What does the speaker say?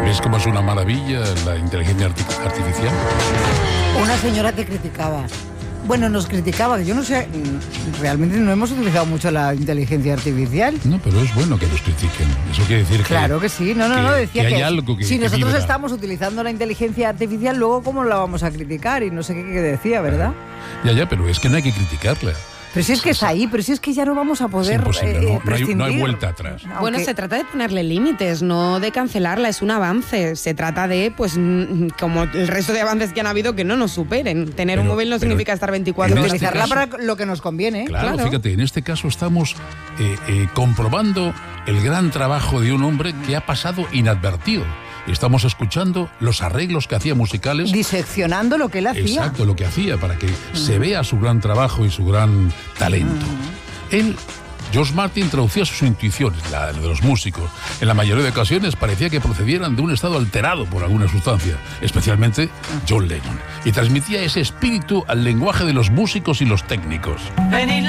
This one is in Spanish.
¿Ves cómo es una maravilla la inteligencia artificial? Una señora te criticaba. Bueno, nos criticaba, que yo no sé, realmente no hemos utilizado mucho la inteligencia artificial. No, pero es bueno que nos critiquen. Eso quiere decir que... Claro que sí, no, decía que hay algo que si nosotros vibra. estamos utilizando la inteligencia artificial, luego ¿cómo la vamos a criticar? Y no sé qué decía, ¿verdad? Ya, pero es que no hay que criticarla. Pero si es que es ahí, pero si es que ya no vamos a poder Es imposible, prescindir. no hay vuelta atrás. Bueno, se trata de ponerle límites, no de cancelarla, es un avance. Se trata de, pues, como el resto de avances que han habido, que no nos superen. Tener un móvil no significa estar 24 horas. Utilizarla para lo que nos conviene. Claro, fíjate, en este caso estamos comprobando el gran trabajo de un hombre que ha pasado inadvertido. Estamos escuchando los arreglos que hacía musicales. Diseccionando lo que él hacía. Exacto, lo que hacía, para que se vea su gran trabajo y su gran talento. Él, George Martin, traducía sus intuiciones, la de los músicos. En la mayoría de ocasiones parecía que procedieran de un estado alterado por alguna sustancia, especialmente John Lennon. Y transmitía ese espíritu al lenguaje de los músicos y los técnicos.